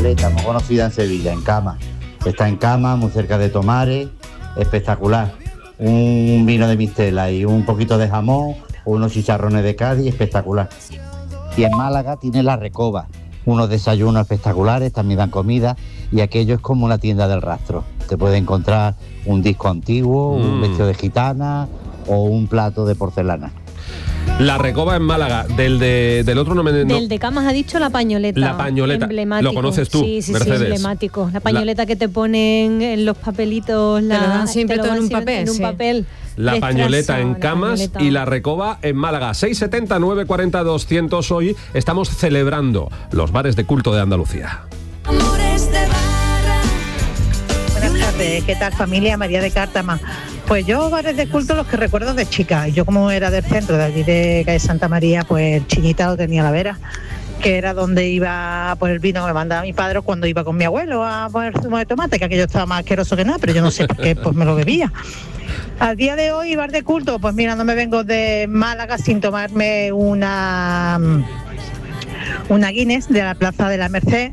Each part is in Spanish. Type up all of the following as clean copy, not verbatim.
Pañoleta, muy conocida en Sevilla, en Cama. Está en Cama, muy cerca de Tomares, espectacular. Un vino de mistela y un poquito de jamón, unos chicharrones de Cádiz, espectacular. Y en Málaga tiene La Recoba, unos desayunos espectaculares, también dan comida, y aquello es como una tienda del rastro. Te puedes encontrar un disco antiguo, un vestido de gitana o un plato de porcelana. La Recoba en Málaga, del otro nombre. Del de Camas ha dicho La Pañoleta. La Pañoleta, emblemático. ¿Lo conoces tú, sí, Mercedes? Sí, emblemático. La pañoleta que te ponen en los papelitos. Te lo dan siempre todo en un papel. En un papel. La Pañoleta en Camas Pañoleta. Y La Recoba en Málaga. 670 940 200. Hoy estamos celebrando los bares de culto de Andalucía. Buenas tardes, ¿qué tal familia? María de Cártama. Pues yo bares de culto los que recuerdo de chica. Yo como era del centro, de allí de calle Santa María, pues Chiñita lo tenía a la vera, que era donde iba por el vino que me mandaba mi padre cuando iba con mi abuelo a poner zumo de tomate, que aquello estaba más asqueroso que nada, pero yo no sé por qué, pues me lo bebía. Al día de hoy, bar de culto, pues mira, no me vengo de Málaga sin tomarme una Guinness de la Plaza de la Merced,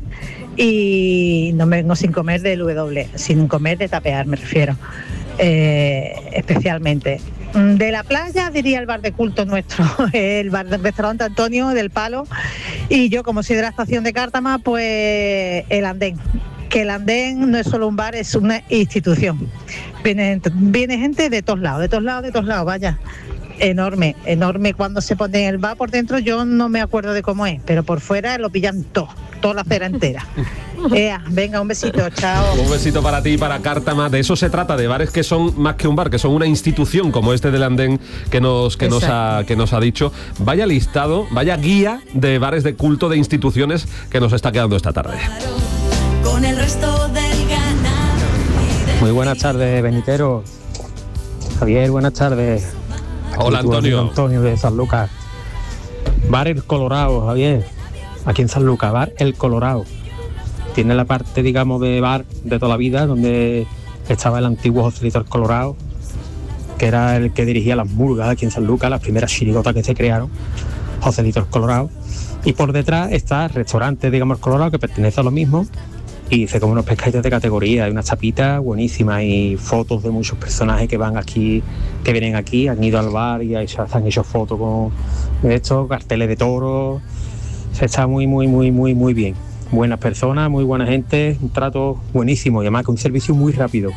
y no me vengo sin comer del W, sin comer de tapear, me refiero, especialmente. De la playa diría el bar de culto nuestro, el bar del restaurante Antonio del Palo, y yo como soy de la estación de Cártama, pues el Andén, que el Andén no es solo un bar, es una institución. Viene gente de todos lados, vaya. Enorme cuando se pone el bar por dentro. Yo no me acuerdo de cómo es, pero por fuera lo pillan toda la acera entera. Venga, un besito, chao. Un besito para ti y para Cártama. De eso se trata, de bares que son más que un bar, que son una institución, como este del Andén que nos ha dicho. Vaya listado, vaya guía de bares de culto, de instituciones que nos está quedando esta tarde. Con el resto del ganado. Muy buenas tardes, Benitero. Javier, buenas tardes. Hola, Antonio. Antonio de San Lucas. Bar El Colorado, Javier. Aquí en San Lucas, Bar El Colorado. Tiene la parte, digamos, de bar de toda la vida, donde estaba el antiguo Joselito El Colorado, que era el que dirigía las murgas aquí en San Lucas, las primeras chirigotas que se crearon, Joselito El Colorado. Y por detrás está el restaurante, digamos, El Colorado, que pertenece a lo mismo, y se comen unos pescaditos de categoría, hay unas chapitas buenísimas y fotos de muchos personajes que van aquí, que vienen aquí, han ido al bar y se han hecho fotos con estos carteles de toros. Se está muy bien. Buenas personas, muy buena gente, un trato buenísimo y además con un servicio muy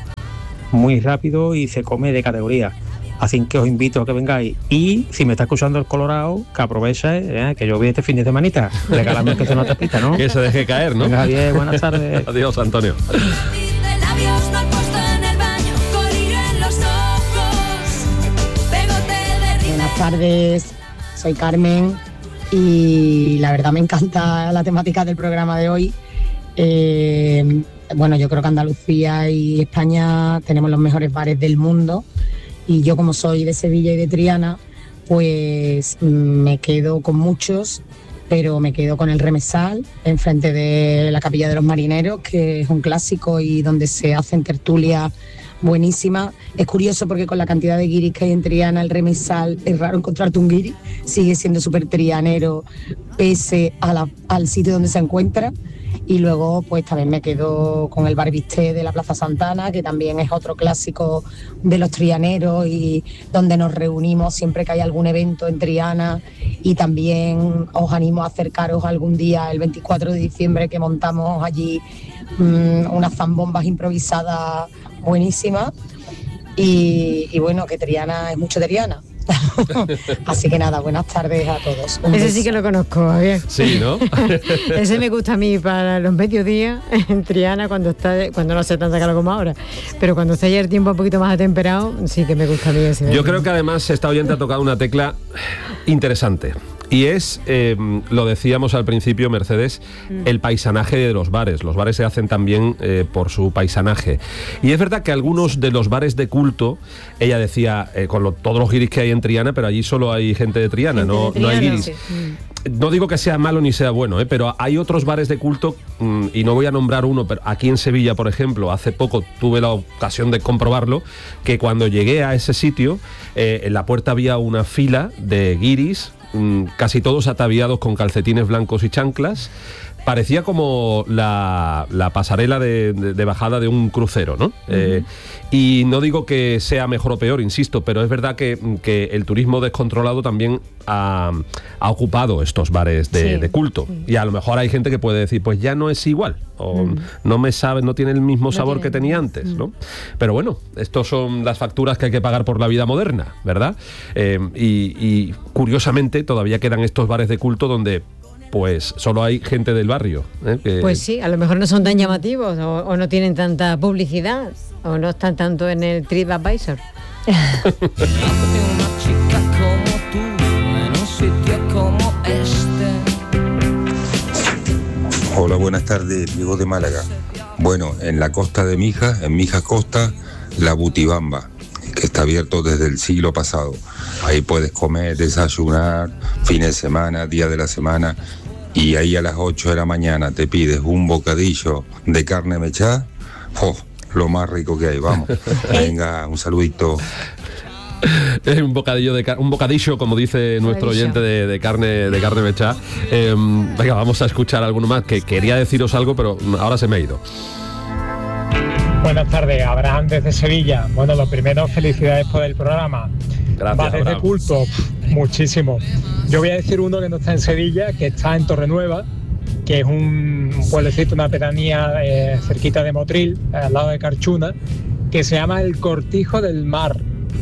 rápido y se come de categoría. Así que os invito a que vengáis. Y si me está escuchando el Colorado, que aproveche, que yo vi este fin de semanita. Regalando que sea una tapita, ¿no? Que se deje caer, ¿no? Venga, Javier, buenas tardes. Adiós, Antonio. Buenas tardes, soy Carmen y la verdad me encanta la temática del programa de hoy. Bueno, yo creo que Andalucía y España tenemos los mejores bares del mundo. Y yo, como soy de Sevilla y de Triana, pues me quedo con muchos, pero me quedo con el Remesal, enfrente de la Capilla de los Marineros, que es un clásico y donde se hacen tertulias buenísimas. Es curioso porque con la cantidad de guiris que hay en Triana, el Remesal, es raro encontrarte un guiri, sigue siendo súper trianero, pese al sitio donde se encuentra. Y luego pues también me quedo con el Bar Bisté de la Plaza Santana, que también es otro clásico de los trianeros y donde nos reunimos siempre que hay algún evento en Triana. Y también os animo a acercaros algún día, el 24 de diciembre, que montamos allí unas zambombas improvisadas buenísimas. Y bueno, que Triana es mucho Triana. Así que nada, buenas tardes a todos. Ese sí que lo conozco, Javier. Sí, ¿no? Ese me gusta a mí para los mediodías en Triana, cuando no hace tanta calor como ahora, pero cuando está ya el tiempo un poquito más atemperado, sí que me gusta a mí ese. Yo creo que además esta oyente ha tocado una tecla interesante. Y es, lo decíamos al principio, Mercedes, el paisanaje de los bares. Los bares se hacen también por su paisanaje. Y es verdad que algunos de los bares de culto, ella decía, todos los guiris que hay en Triana, pero allí solo hay gente de Triana, no hay guiris. Sí. No digo que sea malo ni sea bueno, pero hay otros bares de culto, y no voy a nombrar uno, pero aquí en Sevilla, por ejemplo, hace poco tuve la ocasión de comprobarlo, que cuando llegué a ese sitio, en la puerta había una fila de guiris, casi todos ataviados con calcetines blancos y chanclas, parecía como la pasarela de bajada de un crucero, ¿no? Y no digo que sea mejor o peor, insisto, pero es verdad que el turismo descontrolado también ha ocupado estos bares de culto. Y a lo mejor hay gente que puede decir, pues ya no es igual, o no tiene el mismo sabor que tenía antes, ¿no? Pero bueno, estos son las facturas que hay que pagar por la vida moderna, ¿verdad? Y curiosamente todavía quedan estos bares de culto donde pues solo hay gente del barrio. Pues sí, a lo mejor no son tan llamativos o no tienen tanta publicidad o no están tanto en el TripAdvisor. Hola, buenas tardes, Diego de Málaga. Bueno, en la costa de Mijas, en Mijas Costa, la Butibamba, que está abierto desde el siglo pasado. Ahí puedes comer, desayunar, fines de semana, día de la semana, y ahí a las 8 de la mañana te pides un bocadillo de carne mechada. ¡Oh, lo más rico que hay! Vamos, venga, un saludito. Un bocadillo, como dice nuestro oyente, de carne mechada. Venga, vamos a escuchar alguno más, que quería deciros algo, pero ahora se me ha ido. Buenas tardes, Abraham desde Sevilla. Bueno, lo primero, felicidades por el programa. Gracias, bares Abraham. de culto, muchísimo. Yo voy a decir uno que no está en Sevilla, que está en Torrenueva, que es un pueblecito, una pedanía cerquita de Motril, al lado de Carchuna, que se llama El Cortijo del Mar.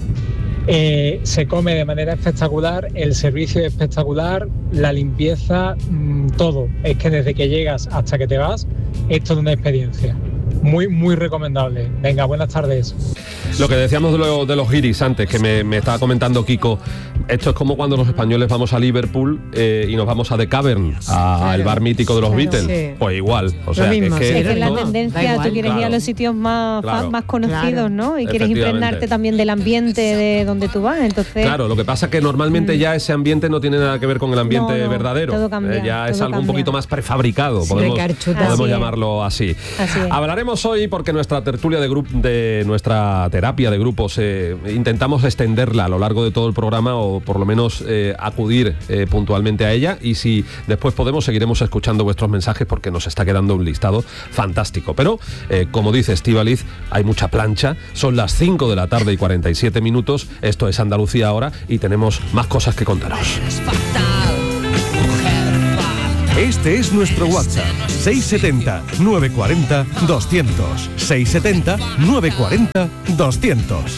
Se come de manera espectacular, el servicio es espectacular, la limpieza, todo. Es que desde que llegas hasta que te vas, es toda una experiencia. Muy, muy recomendable. Venga, buenas tardes. Lo que decíamos de los guiris antes, que me estaba comentando Kiko, esto es como cuando los españoles vamos a Liverpool y nos vamos a The Cavern, al bar mítico de los Beatles. Sí. Pues igual. O sea, mismo, que es la tendencia, tú quieres ir a los sitios más conocidos, ¿no? Y quieres impregnarte también del ambiente de donde tú vas. Entonces, claro, lo que pasa es que normalmente ya ese ambiente no tiene nada que ver con el ambiente verdadero. Todo cambia, ya es todo algo cambia. un poquito más prefabricado, podemos llamarlo así. Hablaremos hoy porque nuestra tertulia de nuestra terapia de grupos intentamos extenderla a lo largo de todo el programa, o por lo menos acudir puntualmente a ella, y si después podemos seguiremos escuchando vuestros mensajes porque nos está quedando un listado fantástico. Pero como dice Estíbaliz, hay mucha plancha, son las 5 de la tarde y 47 minutos, esto es Andalucía ahora y tenemos más cosas que contaros. Este es nuestro WhatsApp, 670-940-200, 670-940-200.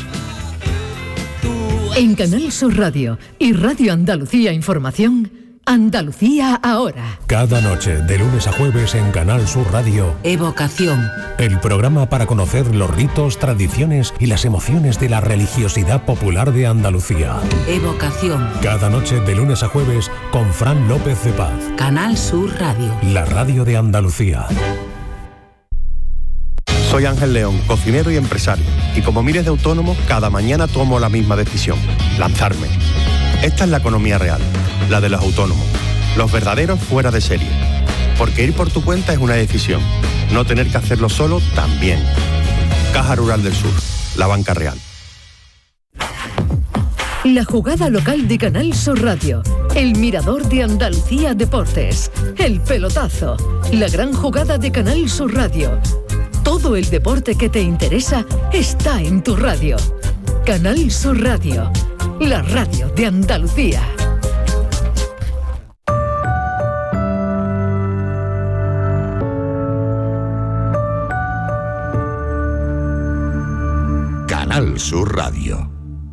En Canal Sur Radio y Radio Andalucía Información, Andalucía ahora. Cada noche, de lunes a jueves en Canal Sur Radio, Evocación. el programa para conocer los ritos, tradiciones y las emociones de la religiosidad popular de Andalucía. Evocación. Cada noche, de lunes a jueves, con Fran López de Paz. Canal Sur Radio. La radio de Andalucía. Soy Ángel León, cocinero y empresario. Y como miles de autónomos, cada mañana tomo la misma decisión: lanzarme. Esta es la economía real, la de los autónomos, los verdaderos fuera de serie. Porque ir por tu cuenta es una decisión, no tener que hacerlo solo también. Caja Rural del Sur, la banca real. La jugada local de Canal Sur Radio. El mirador de Andalucía Deportes. El pelotazo. La gran jugada de Canal Sur Radio. Todo el deporte que te interesa está en tu radio. Canal Sur Radio. La radio de Andalucía. Canal Sur Radio.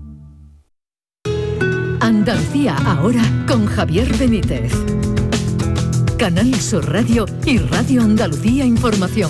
Andalucía ahora con Javier Benítez. Canal Sur Radio y Radio Andalucía Información.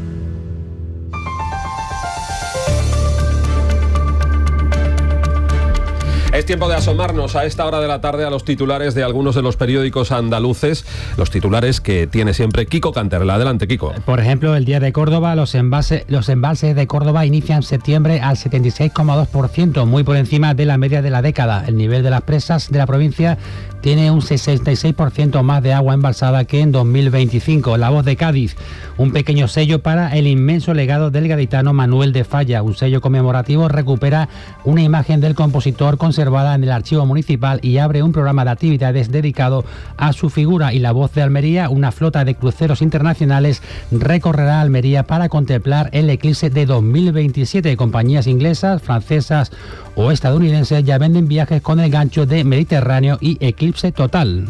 Es tiempo de asomarnos a esta hora de la tarde a los titulares de algunos de los periódicos andaluces, los titulares que tiene siempre Kiko Canterla. Adelante, Kiko. Por ejemplo, el Día de Córdoba, los embalses de Córdoba inician septiembre al 76,2%, muy por encima de la media de la década. El nivel de las presas de la provincia tiene un 66% más de agua embalsada que en 2025. La Voz de Cádiz, un pequeño sello para el inmenso legado del gaditano Manuel de Falla. Un sello conmemorativo recupera una imagen del compositor conservador conservada en el archivo municipal y abre un programa de actividades dedicado a su figura. Y La Voz de Almería, una flota de cruceros internacionales, recorrerá Almería para contemplar el eclipse de 2027. Compañías inglesas, francesas o estadounidenses ya venden viajes con el gancho de Mediterráneo y eclipse total.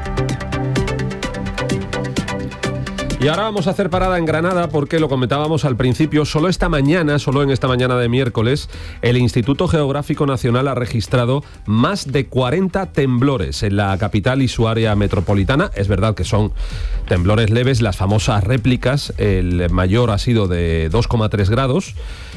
Y ahora vamos a hacer parada en Granada porque lo comentábamos al principio, solo en esta mañana de miércoles, el Instituto Geográfico Nacional ha registrado más de 40 temblores en la capital y su área metropolitana. Es verdad que son temblores leves, las famosas réplicas, el mayor ha sido de 2,3 grados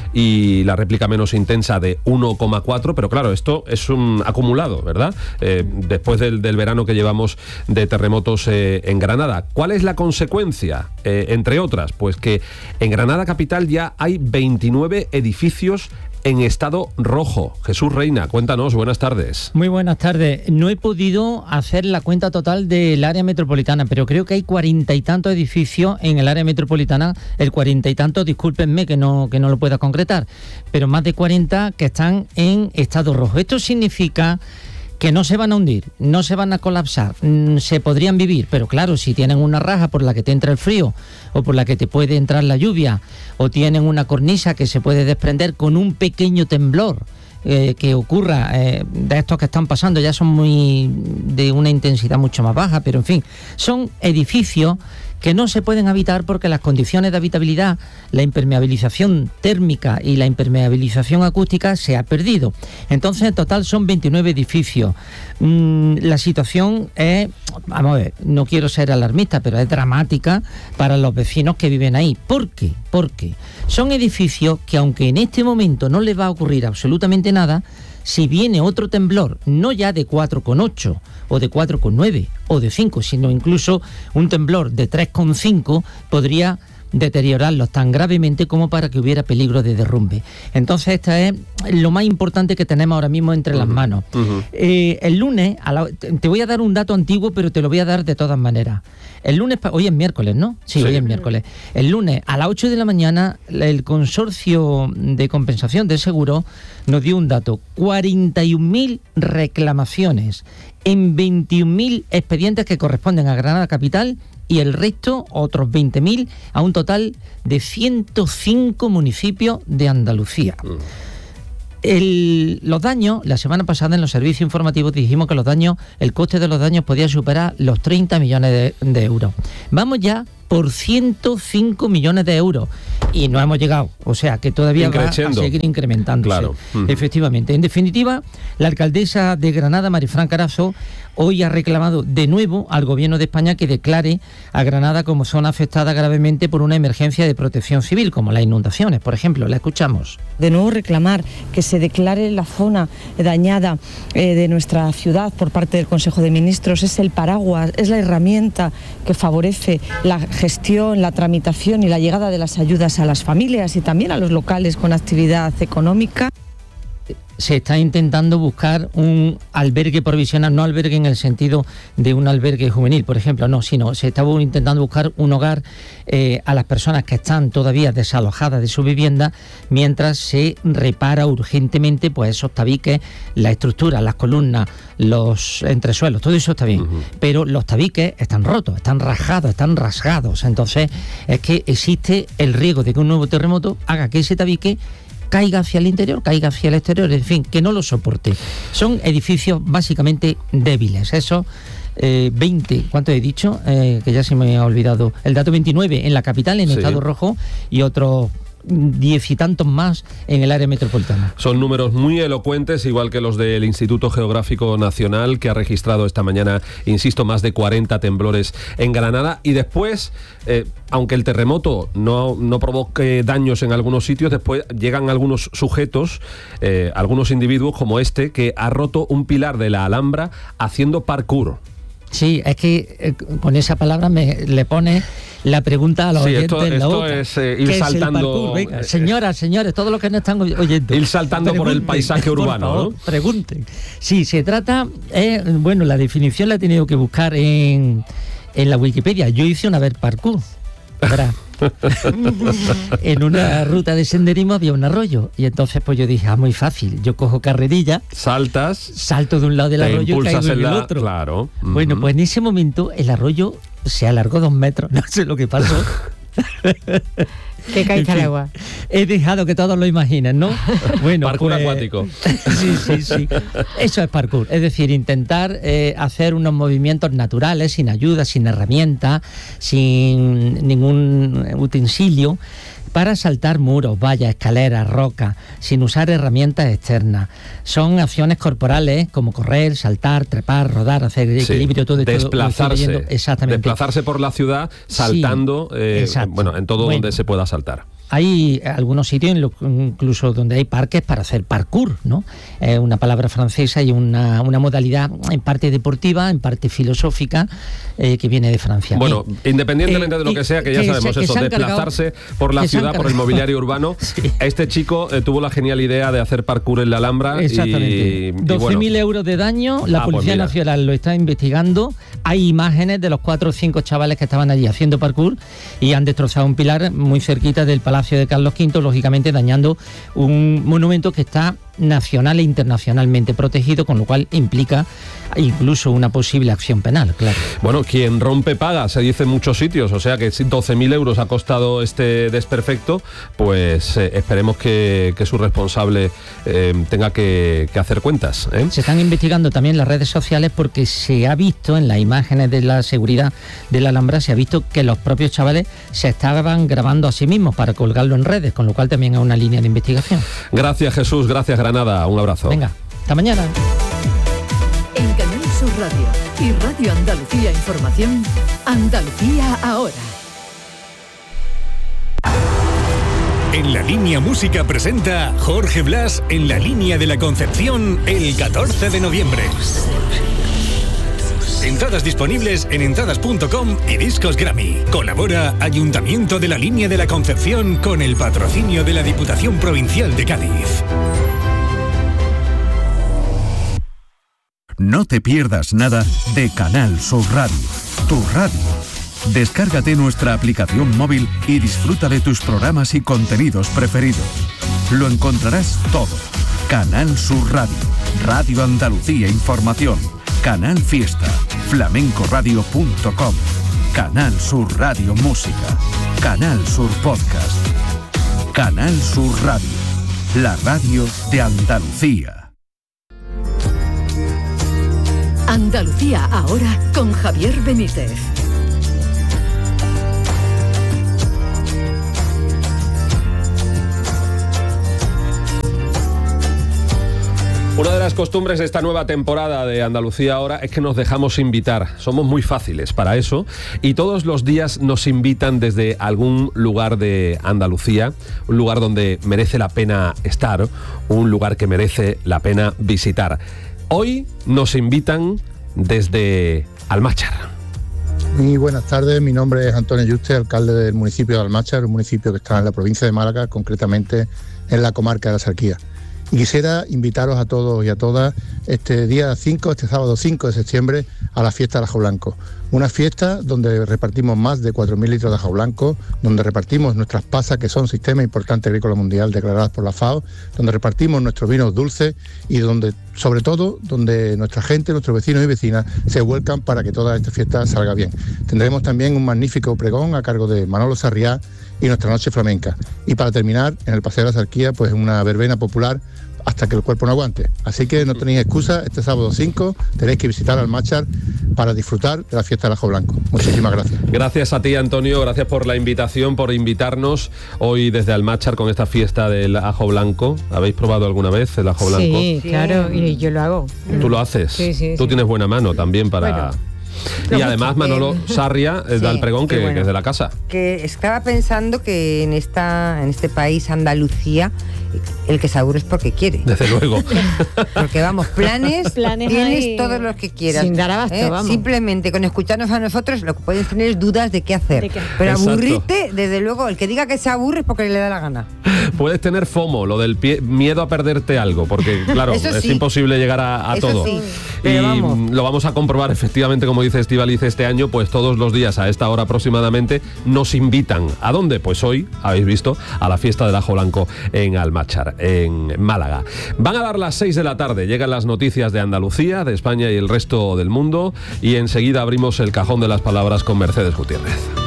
y la réplica menos intensa de 1,4, pero claro, esto es un acumulado, ¿verdad? Después del verano que llevamos de terremotos en Granada. ¿Cuál es la consecuencia? Entre otras, pues que en Granada capital ya hay 29 edificios en estado rojo. Jesús Reina, cuéntanos, buenas tardes. Muy buenas tardes. No he podido hacer la cuenta total del área metropolitana, pero creo que hay 40 y tantos edificios en el área metropolitana, el 40 y tantos, discúlpenme que no lo pueda concretar, pero más de 40 que están en estado rojo. Esto significa que no se van a hundir, no se van a colapsar, se podrían vivir, pero claro, si tienen una raja por la que te entra el frío o por la que te puede entrar la lluvia o tienen una cornisa que se puede desprender con un pequeño temblor que ocurra, de estos que están pasando, ya son de una intensidad mucho más baja, pero en fin, son edificios que no se pueden habitar porque las condiciones de habitabilidad, la impermeabilización térmica y la impermeabilización acústica se ha perdido. Entonces, en total son 29 edificios. La situación es, vamos a ver, no quiero ser alarmista, pero es dramática para los vecinos que viven ahí. ¿Por qué? Porque son edificios que, aunque en este momento no les va a ocurrir absolutamente nada, si viene otro temblor, no ya de 4,8 o de 4,9 o de 5, sino incluso un temblor de 3,5 podría deteriorarlos tan gravemente como para que hubiera peligro de derrumbe. Entonces, esta es lo más importante que tenemos ahora mismo entre las manos. El lunes, te voy a dar un dato antiguo, pero te lo voy a dar de todas maneras. El lunes, hoy es miércoles, ¿no? Sí, hoy es miércoles. El lunes a las 8 de la mañana, el Consorcio de Compensación del Seguro nos dio un dato: 41.000 reclamaciones en 21.000 expedientes que corresponden a Granada Capital y el resto, otros 20.000, a un total de 105 municipios de Andalucía. Los daños, la semana pasada en los servicios informativos dijimos que el coste de los daños podía superar los 30 millones de euros. Vamos ya por 105 millones de euros y no hemos llegado, o sea que todavía va a seguir incrementándose. Claro. Efectivamente. En definitiva, la alcaldesa de Granada, Marifran Carazo, hoy ha reclamado de nuevo al Gobierno de España que declare a Granada como zona afectada gravemente por una emergencia de protección civil, como las inundaciones, por ejemplo. La escuchamos. De nuevo reclamar que se declare la zona dañada de nuestra ciudad por parte del Consejo de Ministros. Es el paraguas, es la herramienta que favorece la gestión, la tramitación y la llegada de las ayudas a las familias y también a los locales con actividad económica. Se está intentando buscar un albergue provisional, no albergue en el sentido de un albergue juvenil, por ejemplo, no, sino se está intentando buscar un hogar a las personas que están todavía desalojadas de su vivienda, mientras se repara urgentemente pues esos tabiques, la estructura, las columnas, los entresuelos, todo eso está bien, pero los tabiques están rotos, están rajados, están rasgados, entonces es que existe el riesgo de que un nuevo terremoto haga que ese tabique caiga hacia el interior, caiga hacia el exterior, en fin, que no lo soporte. Son edificios básicamente débiles. Eso, 20, ¿cuánto he dicho? Que ya se me ha olvidado. El dato 29 en la capital, en estado rojo, y otros 10 y tantos más en el área metropolitana. Son números muy elocuentes, igual que los del Instituto Geográfico Nacional, que ha registrado esta mañana, insisto, más de 40 temblores en Granada. Y después, aunque el terremoto no provoque daños en algunos sitios, después llegan algunos sujetos, algunos individuos como este, que ha roto un pilar de la Alhambra haciendo parkour. Sí, es que con esa palabra le pone la pregunta a los oyentes en la boca. Esto es ir saltando. Venga, señoras, señores, todos los que nos están oyendo. Ir saltando por el paisaje urbano, por favor, ¿no? Pregunten. Sí, se trata, bueno, la definición la he tenido que buscar en la Wikipedia. Yo hice una vez parkour. Verá, en una ruta de senderismo había un arroyo. Y entonces pues yo dije, muy fácil, yo cojo carrerilla, salto de un lado del arroyo y caigo en el otro. Claro. Bueno, pues en ese momento el arroyo se alargó 2 metros, no sé lo que pasó. Que caíste al agua. He dejado que todos lo imaginen, ¿no? Bueno, parkour acuático. Sí. Eso es parkour. Es decir, intentar hacer unos movimientos naturales, sin ayuda, sin herramientas, sin ningún utensilio, para saltar muros, vallas, escaleras, rocas, sin usar herramientas externas. Son acciones corporales como correr, saltar, trepar, rodar, hacer equilibrio, todo. Desplazarse. Exactamente. Desplazarse por la ciudad saltando, en todo donde se pueda saltar. Hay algunos sitios, incluso donde hay parques para hacer parkour, ¿no? Una palabra francesa y una modalidad en parte deportiva, en parte filosófica, que viene de Francia. Bueno, independientemente de lo que sea, que ya sabemos eso, desplazarse por la ciudad, por el mobiliario urbano. Este chico tuvo la genial idea de hacer parkour en la Alhambra. Exactamente. 12.000 euros de daño, la Policía Nacional lo está investigando. Hay imágenes de los 4 o 5 chavales que estaban allí haciendo parkour y han destrozado un pilar muy cerquita del Palacio de Carlos V, lógicamente dañando un monumento que está nacional e internacionalmente protegido, con lo cual implica incluso una posible acción penal, claro. Bueno, quien rompe paga, se dice en muchos sitios, o sea que si 12.000 euros ha costado este desperfecto, pues esperemos que su responsable tenga que hacer cuentas. Se están investigando también las redes sociales porque se ha visto en las imágenes de la seguridad de la Alhambra, se ha visto que los propios chavales se estaban grabando a sí mismos para colgarlo en redes, con lo cual también hay una línea de investigación. Gracias, Jesús, gracias, Granada, un abrazo. Venga, hasta mañana. En Canal Sur Radio y Radio Andalucía Información, Andalucía ahora. En La Línea Música presenta Jorge Blas en la Línea de la Concepción el 14 de noviembre. Entradas disponibles en entradas.com y Discos Grammy. Colabora Ayuntamiento de la Línea de la Concepción con el patrocinio de la Diputación Provincial de Cádiz. No te pierdas nada de Canal Sur Radio, tu radio. Descárgate nuestra aplicación móvil y disfruta de tus programas y contenidos preferidos. Lo encontrarás todo. Canal Sur Radio, Radio Andalucía Información, Canal Fiesta, flamencoradio.com, Canal Sur Radio Música, Canal Sur Podcast, Canal Sur Radio, la radio de Andalucía. Andalucía ahora con Javier Benítez. Una de las costumbres de esta nueva temporada de Andalucía ahora es que nos dejamos invitar. Somos muy fáciles para eso y todos los días nos invitan desde algún lugar de Andalucía, un lugar donde merece la pena estar, un lugar que merece la pena visitar. Hoy nos invitan desde Almáchar. Muy buenas tardes, mi nombre es Antonio Yuste, alcalde del municipio de Almáchar, un municipio que está en la provincia de Málaga, concretamente en la comarca de la Sarquía. Y quisiera invitaros a todos y a todas este sábado 5 de septiembre, a la fiesta del ajo blanco. Una fiesta donde repartimos más de 4.000 litros de ajo blanco, donde repartimos nuestras pasas, que son Sistema Importante Agrícola Mundial declaradas por la FAO, donde repartimos nuestros vinos dulces y donde, sobre todo, donde nuestra gente, nuestros vecinos y vecinas se vuelcan para que toda esta fiesta salga bien. Tendremos también un magnífico pregón a cargo de Manolo Sarriá y nuestra noche flamenca. Y para terminar, en el Paseo de la Sarquía, pues una verbena popular hasta que el cuerpo no aguante. Así que no tenéis excusa, este sábado 5 tenéis que visitar Almáchar para disfrutar de la fiesta del ajo blanco. Muchísimas gracias. Gracias a ti, Antonio, gracias por la invitación, por invitarnos hoy desde Almáchar con esta fiesta del ajo blanco. ¿Habéis probado alguna vez el ajo blanco? Sí, claro, y yo lo hago. ¿Tú lo haces? Sí. Tú tienes buena mano también para... Bueno. Y además Manolo Sarria da el pregón que es de la casa. Que estaba pensando que en este país, Andalucía, el que se aburre es porque quiere. Desde luego. Porque vamos, planes tienes ahí, todos los que quieras. Sin dar abasto, vamos. Simplemente con escucharnos a nosotros lo que puedes tener es dudas de qué hacer. Pero Exacto. aburrirte, desde luego, el que diga que se aburre es porque le da la gana. Puedes tener FOMO, lo del miedo a perderte algo, porque claro, Eso es sí. imposible llegar a Eso todo. sí, Y pero vamos. lo vamos a comprobar efectivamente, como dice Estíbaliz, este año, pues todos los días a esta hora aproximadamente nos invitan. ¿A dónde? Pues hoy, habéis visto, a la fiesta del ajo blanco en Almáchar, en Málaga. Van a dar las 6 de la tarde, llegan las noticias de Andalucía, de España y el resto del mundo, y enseguida abrimos el cajón de las palabras con Mercedes Gutiérrez.